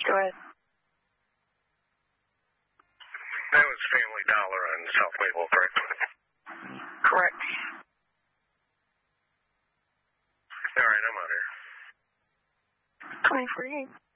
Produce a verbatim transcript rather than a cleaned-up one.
Go ahead. That was Family Dollar on South Maple, correct? Correct. All right, I'm out here. twenty forty-eight.